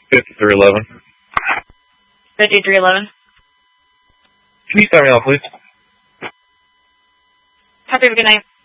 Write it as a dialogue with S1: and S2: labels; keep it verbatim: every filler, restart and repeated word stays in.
S1: fifty-three eleven.
S2: fifty-three eleven.
S1: Can you start me off, please?
S2: Happy good night.